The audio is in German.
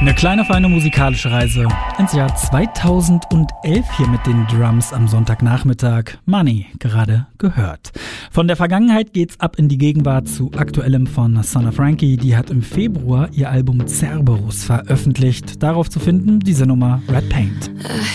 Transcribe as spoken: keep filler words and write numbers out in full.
Eine kleine feine musikalische Reise ins Jahr zweitausendelf hier mit den Drums am Sonntagnachmittag. Money gerade gehört. Von der Vergangenheit geht's ab in die Gegenwart zu Aktuellem von Son of Frankie. Die hat im Februar ihr Album Cerberus veröffentlicht. Darauf zu finden diese Nummer Red Paint.